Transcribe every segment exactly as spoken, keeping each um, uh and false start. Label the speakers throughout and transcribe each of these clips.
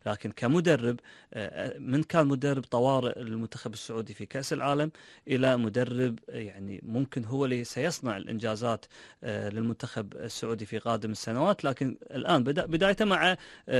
Speaker 1: لكن كمدرب من كان مدرب طوارئ للمنتخب السعودي في كأس العالم إلى مدرب يعني ممكن هو اللي سيصنع الإنجازات للمنتخب السعودي في قادم السنوات. لكن الآن بدأ بدايته مع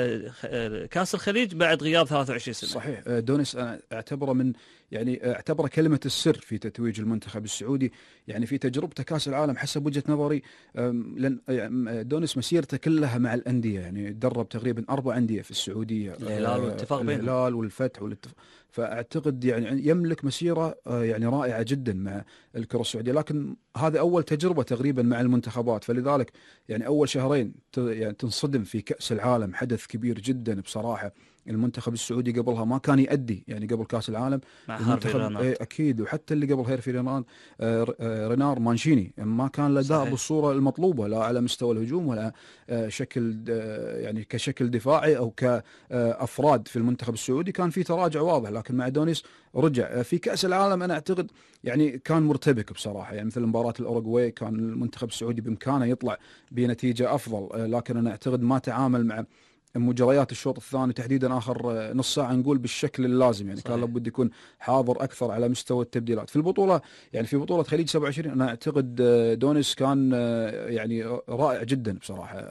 Speaker 1: كأس الخليج بعد غياب ثلاث وعشرين سنة.
Speaker 2: صحيح. دونيس أنا أعتبره من يعني اعتبره كلمة السر في تتويج المنتخب السعودي، يعني في تجربته كأس العالم حسب وجهة نظري. لأن دونيس مسيرته كلها مع الأندية، يعني درب تقريبا أربع أندية في السعودية،
Speaker 1: الهلال والاتفاق بينهم،
Speaker 2: الهلال والفتح والاتفاق. فأعتقد يعني يملك مسيرة يعني رائعة جدا مع الكرة السعودية، لكن هذا أول تجربة تقريبا مع المنتخبات، فلذلك يعني أول شهرين يعني تنصدم في كأس العالم، حدث كبير جدا بصراحة. المنتخب السعودي قبلها ما كان يأدي، يعني قبل كأس العالم
Speaker 1: مع
Speaker 2: المنتخب ايه اكيد، وحتى اللي قبل هيرفي رينار رينار مانشيني ما كان الاداء بالصوره المطلوبه، لا على مستوى الهجوم ولا شكل يعني كشكل دفاعي او كافراد في المنتخب السعودي كان في تراجع واضح. لكن مع دونيس رجع في كأس العالم. انا اعتقد يعني كان مرتبك بصراحه، يعني مثل مباراه الاوروغواي كان المنتخب السعودي بامكانه يطلع بنتيجه افضل، لكن انا اعتقد ما تعامل مع مجريات الشوط الثاني تحديدا اخر نص ساعه نقول بالشكل اللازم، يعني صحيح. كان لابد يكون حاضر اكثر على مستوى التبديلات في البطوله. يعني في بطوله خليج سبعة وعشرين انا اعتقد دونيس كان يعني رائع جدا بصراحه،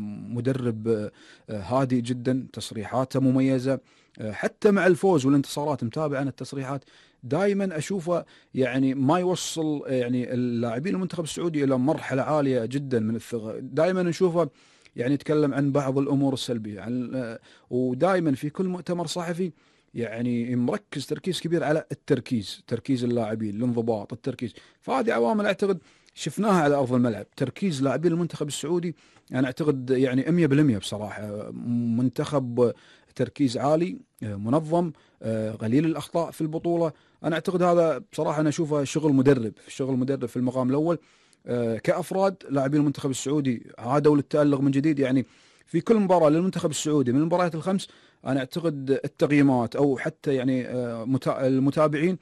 Speaker 2: مدرب هادي جدا، تصريحاته مميزه، حتى مع الفوز والانتصارات متابع انا التصريحات دائما اشوفه يعني ما يوصل يعني اللاعبين المنتخب السعودي الى مرحله عاليه جدا من الثقه. دائما نشوفه يعني يتكلم عن بعض الأمور السلبية، عن ودائما في كل مؤتمر صحفي يعني مركز تركيز كبير على التركيز، تركيز اللاعبين، الانضباط، التركيز. فهذه عوامل أعتقد شفناها على أرض الملعب. تركيز لاعبين المنتخب السعودي أنا أعتقد يعني مية بالمية بصراحة. منتخب تركيز عالي، منظم، قليل الأخطاء في البطولة. أنا أعتقد هذا بصراحة أنا أشوفه شغل مدرب، شغل مدرب في المقام الأول. كأفراد لاعبين المنتخب السعودي عادوا للتألق من جديد، يعني في كل مباراة للمنتخب السعودي من المباريات الخمس أنا أعتقد التقييمات أو حتى يعني المتابعين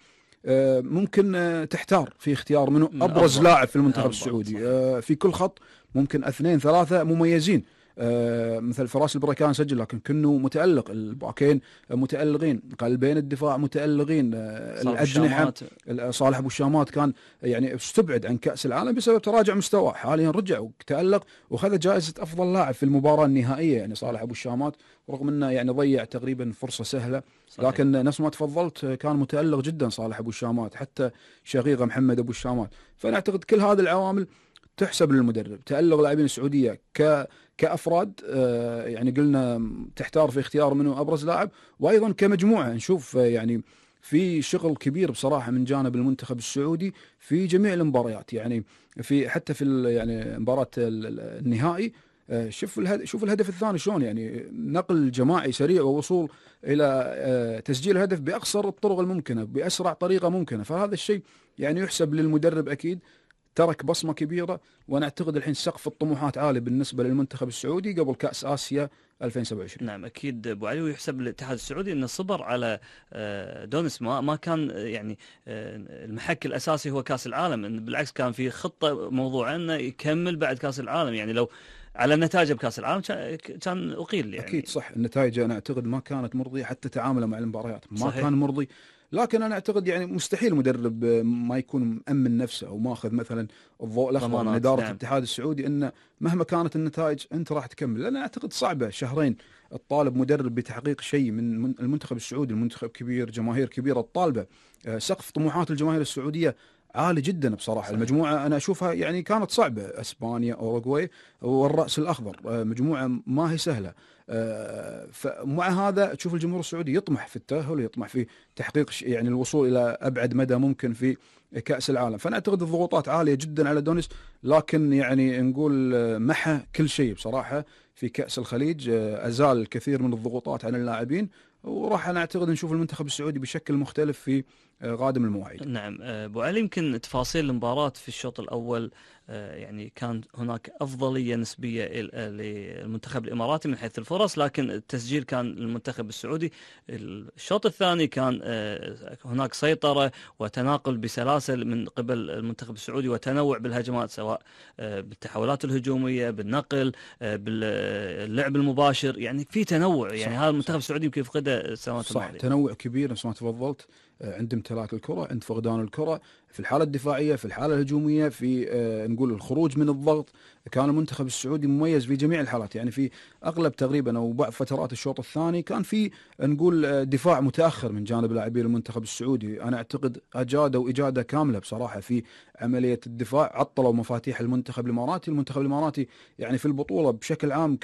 Speaker 2: ممكن تحتار في اختيار منه أبرز لاعب في المنتخب السعودي. صحيح. في كل خط ممكن اثنين ثلاثة مميزين، آه مثل فراس البركان سجل لكن كنه متألق، الباكين متألقين، قلبين الدفاع متألقين، آه الأجنحة صالح أبو الشامات كان يعني استبعد عن كأس العالم بسبب تراجع مستواه، حاليا رجع وتألق وخذ جائزة أفضل لاعب في المباراة النهائية. يعني صالح أبو الشامات رغم أنه يعني ضيع تقريبا فرصة سهلة، صحيح. لكن نفس ما تفضلت كان متألق جدا صالح أبو الشامات، حتى شقيقه محمد أبو الشامات. فأنا أعتقد كل هذه العوامل تحسب للمدرب. تألق لاعبين السعودية ك كأفراد آه يعني قلنا تحتار في اختيار منه أبرز لاعب، وأيضا كمجموعة نشوف آه يعني في شغل كبير بصراحة من جانب المنتخب السعودي في جميع المباريات. يعني في حتى في يعني مباراة النهائي آه شوف الهدف شوف الهدف الثاني شلون، يعني نقل جماعي سريع ووصول إلى آه تسجيل هدف بأقصر الطرق الممكنة بأسرع طريقة ممكنة. فهذا الشيء يعني يحسب للمدرب أكيد، ترك بصمة كبيرة. وأنا أعتقد الحين سقف الطموحات عالي بالنسبة للمنتخب السعودي قبل كأس آسيا ألفين وسبعة وعشرين.
Speaker 1: نعم أكيد أبو علي، ويحسب للاتحاد السعودي أنه صبر على دونيس، ما ما كان يعني المحك الأساسي هو كأس العالم، بالعكس كان في خطة موضوع أنه يكمل بعد كأس العالم. يعني لو على النتائج بكأس العالم كان أقيل يعني.
Speaker 2: أكيد صح، النتائج أنا أعتقد ما كانت مرضية، حتى تعامله مع المباريات ما صحيح. كان مرضي. لكن أنا أعتقد يعني مستحيل مدرب ما يكون مأمن نفسه أو ماخذ مثلا الضوء الأخضر من إدارة نعم. الاتحاد السعودي أنه مهما كانت النتائج أنت راح تكمل. لأن أعتقد صعبة شهرين الطالب مدرب بتحقيق شيء من المنتخب السعودي، المنتخب كبير، جماهير كبيرة الطالبة، سقف طموحات الجماهير السعودية عالي جدا بصراحة. صحيح. المجموعة أنا أشوفها يعني كانت صعبة، أسبانيا، أوروغواي والرأس الأخضر، مجموعة ما هي سهلة. فمع هذا تشوف الجمهور السعودي يطمح في التأهل، يطمح في تحقيق يعني الوصول إلى أبعد مدى ممكن في كأس العالم. فأنا أعتقد الضغوطات عالية جدا على دونيس، لكن يعني نقول محى كل شيء بصراحة في كأس الخليج، أزال الكثير من الضغوطات عن اللاعبين وراح انا اعتقد نشوف المنتخب السعودي بشكل مختلف في قادم المواعيد.
Speaker 1: نعم ابو علي، يمكن تفاصيل المباراة في الشوط الاول يعني كان هناك افضلية نسبية للمنتخب الاماراتي من حيث الفرص، لكن التسجيل كان للمنتخب السعودي. الشوط الثاني كان هناك سيطرة وتناقل بسلاسل من قبل المنتخب السعودي وتنوع بالهجمات، سواء بالتحولات الهجومية، بالنقل، باللعب المباشر، يعني في تنوع. يعني هذا المنتخب السعودي يمكن يفقده السنوات الماضية.
Speaker 2: صح، تنوع كبير مثل ما تفضلت، عند امتلاك الكرة، عند فقدان الكرة، في الحالة الدفاعية، في الحالة الهجومية، في آه نقول الخروج من الضغط. كان المنتخب السعودي مميز في جميع الحالات. يعني في أغلب تقريبا أو بعض فترات الشوط الثاني كان في نقول آه دفاع متأخر من جانب لاعبي المنتخب السعودي. أنا أعتقد أجادوا إجادة كاملة بصراحة في عملية الدفاع، عطلوا مفاتيح المنتخب الإماراتي. المنتخب الإماراتي يعني في البطولة بشكل عام